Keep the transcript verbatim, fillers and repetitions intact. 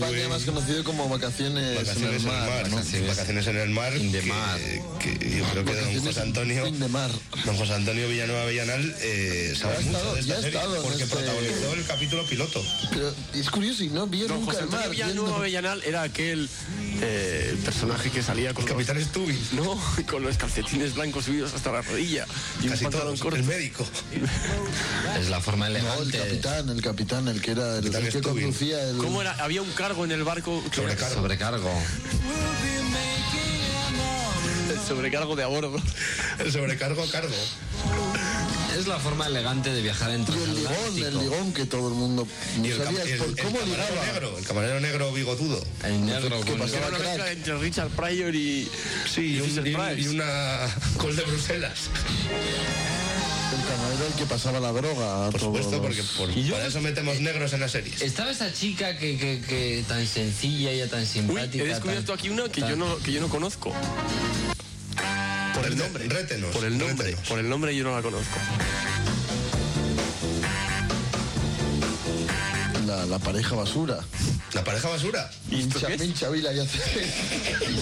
España más conocido como Vacaciones, Vacaciones en el Mar. mar, ¿no? Vacaciones, Vacaciones en el Mar. in the que, mar. que yo creo que don José Antonio, In the Mar. don José Antonio Villanueva Villanal eh, sabe Ya ha mucho estado- de esta ya ha serie estado en porque este- protagonizó el capítulo piloto. Pero es curioso y no vio Don nunca José el Antonio mar. Villanueva viendo- Avellanal era aquel eh, personaje que salía con El capitán los, Stubby. no, con los calcetines blancos subidos hasta la rodilla y Casi un pantalón todos. corto. El médico. Es la forma No, el elegante. capitán, el capitán, el que era el, Capitán el que Stubing. conducía el. ¿Cómo era? Había un cargo en el barco. que- Sobrecargo. Sobrecargo. El sobrecargo de a bordo. El sobrecargo a cargo. Es la forma elegante de viajar en Y el ligón, transatlántico. el ligón que todo el mundo no Y el, sabía cam- el- por el cómo camarero ligaba. negro, el camarero negro bigotudo. El negro ¿Qué con- pasaba? Era una crack. mezcla entre Richard Pryor y. Sí, y, un- Fisher y un- Price. y una col de Bruselas. El camarero el que pasaba la droga a Por todos supuesto, los- porque por, Y yo- para eso metemos negros en las series. Estaba esa chica que, que, que tan sencilla y tan Uy, simpática. he descubierto tan- aquí una que tan- yo no que yo no conozco. Por el nombre. Rétenos. Por el nombre. rétenos. Por el nombre yo no la conozco. la, la pareja basura. La pareja basura. ¿Y esto qué es? Mincha Vila y hace.